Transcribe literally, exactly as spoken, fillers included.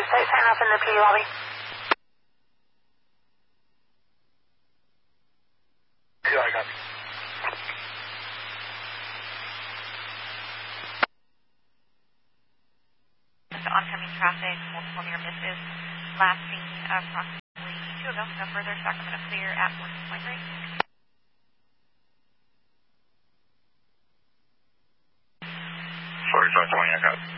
State, sign off in the P D lobby. Yeah, I got it. Oncoming traffic, multiple near misses, lasting approximately two of them. No further. Sacramento clear at fourteen point three. forty-five twenty, I got it.